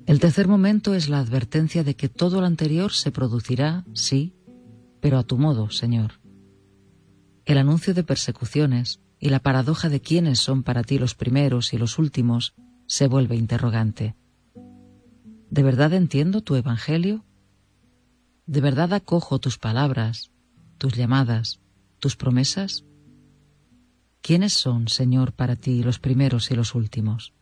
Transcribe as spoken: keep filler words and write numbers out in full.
El tercer momento es la advertencia de que todo lo anterior se producirá, sí, pero a tu modo, Señor. El anuncio de persecuciones y la paradoja de quiénes son para ti los primeros y los últimos se vuelve interrogante. ¿De verdad entiendo tu evangelio? ¿De verdad acojo tus palabras, tus llamadas, tus promesas? ¿Quiénes son, Señor, para ti los primeros y los últimos?